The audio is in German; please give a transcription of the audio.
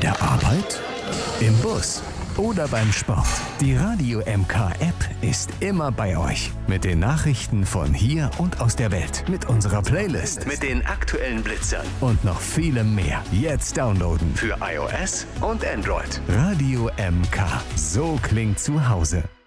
Bei der Arbeit? Im Bus? Oder beim Sport? Die Radio MK App ist immer bei euch. Mit den Nachrichten von hier und aus der Welt. Mit unserer Playlist. Mit den aktuellen Blitzern. Und noch vielem mehr. Jetzt downloaden. Für iOS und Android. Radio MK. So klingt zu Hause.